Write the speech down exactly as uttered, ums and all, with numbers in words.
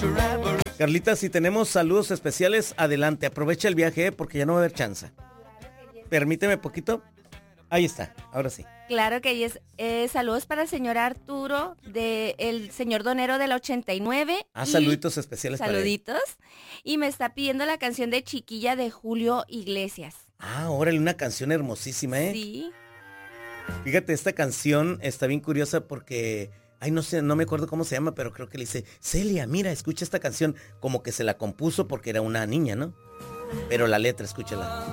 Carlita, si tenemos saludos especiales, adelante. Aprovecha el viaje, ¿eh? Porque ya no va a haber chance. Permíteme poquito. Ahí está, ahora sí. Claro que es. Eh, saludos para el señor Arturo, de el señor Donero de la ochenta y nueve. Ah, saluditos especiales para él. Saluditos. Y me está pidiendo la canción de Chiquilla de Julio Iglesias. Ah, órale, una canción hermosísima, ¿eh? Sí. Fíjate, esta canción está bien curiosa porque, ay, no sé, no me acuerdo cómo se llama, pero creo que le dice, Celia, mira, escucha esta canción, como que se la compuso porque era una niña, ¿no? Pero la letra, escúchala.